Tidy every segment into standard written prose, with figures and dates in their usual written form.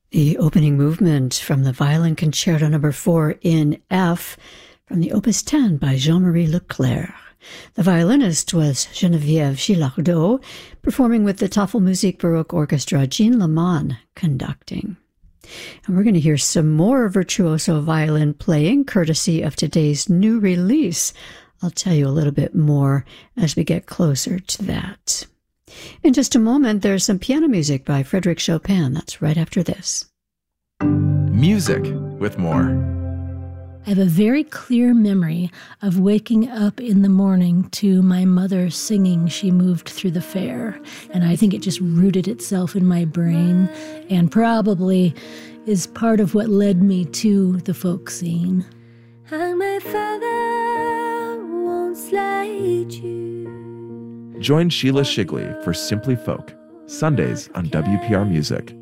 The opening movement from the Violin Concerto No. 4 in F from the Opus 10 by Jean-Marie Leclerc. The violinist was Geneviève Gillardot, performing with the Tafelmusik Baroque Orchestra, Jean Leman conducting. And we're going to hear some more virtuoso violin playing, courtesy of today's new release. I'll tell you a little bit more as we get closer to that. In just a moment, there's some piano music by Frédéric Chopin. That's right after this. Music with more. I have a very clear memory of waking up in the morning to my mother singing She Moved Through the Fair. And I think it just rooted itself in my brain and probably is part of what led me to the folk scene. And my father won't slide you. Join Sheila Shigley for Simply Folk, Sundays on WPR Music.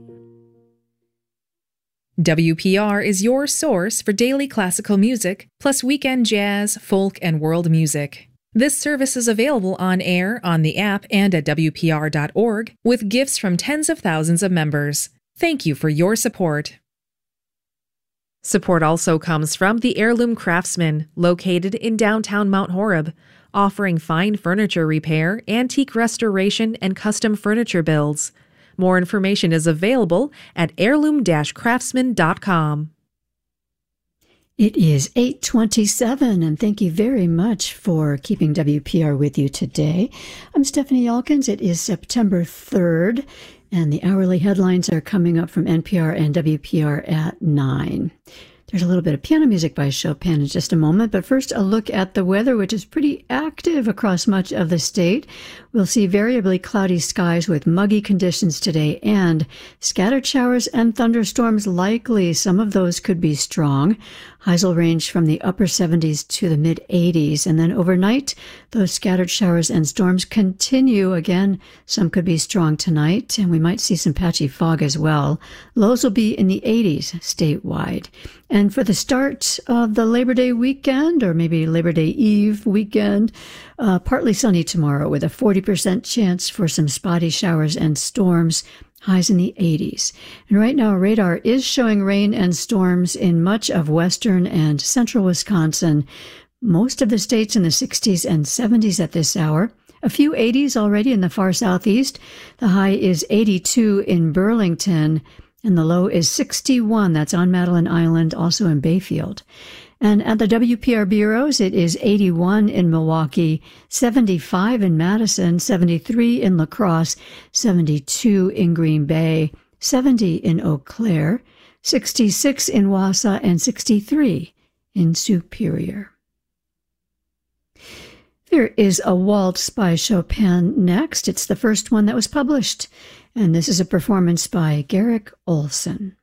WPR is your source for daily classical music, plus weekend jazz, folk, and world music. This service is available on air, on the app, and at WPR.org, with gifts from tens of thousands of members. Thank you for your support. Support also comes from the Heirloom Craftsman, located in downtown Mount Horeb, offering fine furniture repair, antique restoration, and custom furniture builds. More information is available at heirloom-craftsman.com. It is 8:27, and thank you very much for keeping WPR with you today. I'm Stephanie Elkins. It is September 3rd, and the hourly headlines are coming up from NPR and WPR at 9. There's a little bit of piano music by Chopin in just a moment, but first a look at the weather, which is pretty active across much of the state. We'll see variably cloudy skies with muggy conditions today and scattered showers and thunderstorms likely. Some of those could be strong. Highs will range from the upper 70s to the mid-80s. And then overnight, those scattered showers and storms continue. Again, some could be strong tonight, and we might see some patchy fog as well. Lows will be in the 80s statewide. And for the start of the Labor Day weekend, or maybe Labor Day Eve weekend, partly sunny tomorrow with a 40% chance for some spotty showers and storms. Highs in the 80s. And right now, radar is showing rain and storms in much of western and central Wisconsin. Most of the states in the 60s and 70s at this hour. A few 80s already in the far southeast. The high is 82 in Burlington, and the low is 61. That's on Madeline Island, also in Bayfield. And at the WPR bureaus, it is 81 in Milwaukee, 75 in Madison, 73 in La Crosse, 72 in Green Bay, 70 in Eau Claire, 66 in Wausau, and 63 in Superior. There is a waltz by Chopin next. It's the first one that was published, and this is a performance by Garrick Olson.